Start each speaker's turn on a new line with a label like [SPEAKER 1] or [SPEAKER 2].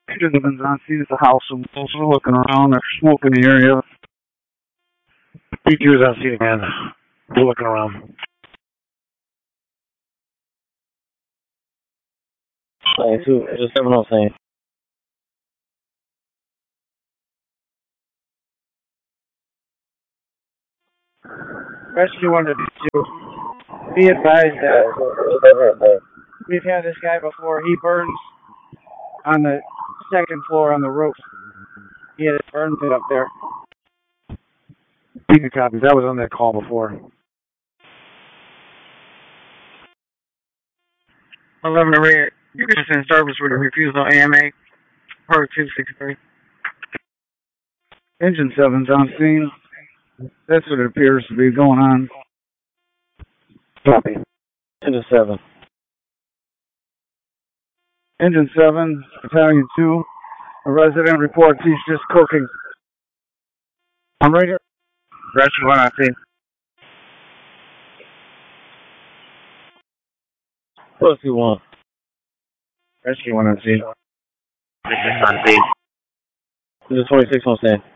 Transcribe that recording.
[SPEAKER 1] Citizens on scene at the house and also looking around. There's smoke in the area. P2 is on scene again. We're looking around.
[SPEAKER 2] Lane 2, just 7 on scene.
[SPEAKER 3] Rescue 152. Be advised that we've had this guy before. He burns on the second floor on the roof. He had a burn pit up there.
[SPEAKER 1] P2 copies. I was on that call before.
[SPEAKER 3] 11 to rear. You can send service with a refusal AMA. Per 263.
[SPEAKER 1] Engine 7's on scene. That's what it appears to be going on.
[SPEAKER 2] Copy. Engine 7.
[SPEAKER 1] Engine 7, Battalion 2. A resident reports he's just cooking. I'm right here.
[SPEAKER 3] Rescue 1 on scene.
[SPEAKER 2] Rescue 1.
[SPEAKER 3] Rescue 1 on scene.
[SPEAKER 2] 26 on scene. This is 26 on scene.